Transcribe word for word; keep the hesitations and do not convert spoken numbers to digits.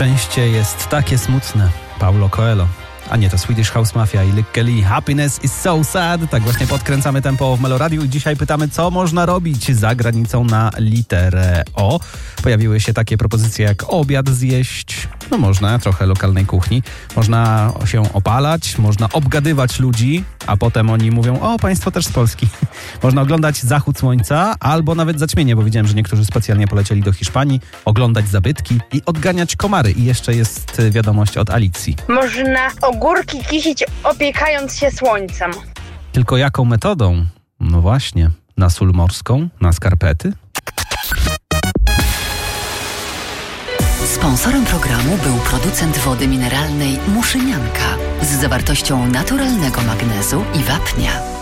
Szczęście jest takie smutne. Paulo Coelho. A nie, to Swedish House Mafia i Lick Kelly. Happiness is so sad. Tak właśnie podkręcamy tempo w Meloradiu i dzisiaj pytamy, co można robić za granicą na literę O. Pojawiły się takie propozycje jak obiad zjeść. No można, trochę lokalnej kuchni. Można się opalać, można obgadywać ludzi, a potem oni mówią, o, państwo też z Polski. Można oglądać zachód słońca albo nawet zaćmienie, bo widziałem, że niektórzy specjalnie polecieli do Hiszpanii, oglądać zabytki i odganiać komary. I jeszcze jest wiadomość od Alicji. Można ogórki kisić, opiekając się słońcem. Tylko jaką metodą? No właśnie, na sól morską, na skarpety? Sponsorem programu był producent wody mineralnej Muszynianka z zawartością naturalnego magnezu i wapnia.